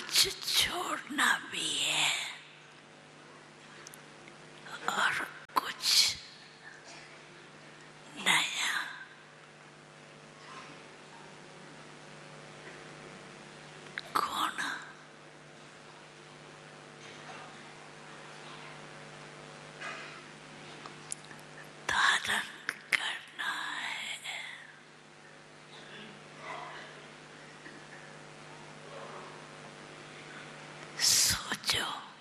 कुछ छोड़ना भी है और कुछ नया। कौन धारण करना है? सोचो।